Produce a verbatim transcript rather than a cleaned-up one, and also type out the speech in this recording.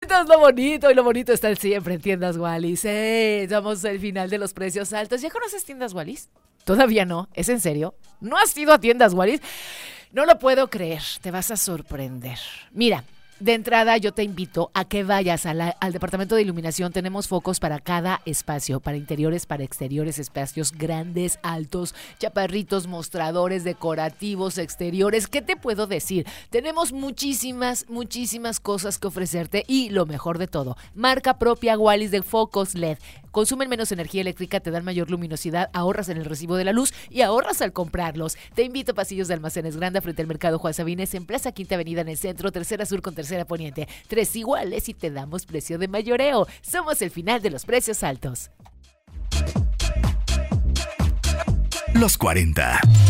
bonito es lo bonito y lo bonito está siempre en Tiendas Wallis. Eh, estamos al final de los precios altos. ¿Ya conoces Tiendas Wallis? Todavía no, ¿es en serio? ¿No has ido a Tiendas Wallis? No lo puedo creer, te vas a sorprender. Mira, de entrada yo te invito a que vayas a la, al departamento de iluminación. Tenemos focos para cada espacio, para interiores, para exteriores, espacios grandes, altos, chaparritos, mostradores, decorativos, exteriores. ¿Qué te puedo decir? Tenemos muchísimas, muchísimas cosas que ofrecerte y lo mejor de todo, marca propia Wallis de focos L E D. Consumen menos energía eléctrica, te dan mayor luminosidad, ahorras en el recibo de la luz y ahorras al comprarlos. Te invito a Pasillos de Almacenes Grande frente al Mercado Juan Sabines en Plaza Quinta Avenida en el centro, tercera sur con tercera poniente. Tres iguales y te damos precio de mayoreo. Somos el final de los precios altos. Los cuarenta.